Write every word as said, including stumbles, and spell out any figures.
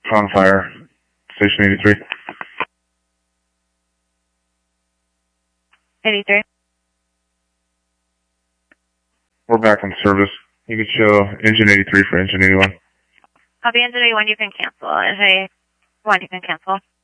On fire, station eighty-three. eighty-three. We're back in service. You can show engine eighty-three for engine eighty-one. Copy engine eighty-one, you can cancel. Engine eighty-one, you can cancel.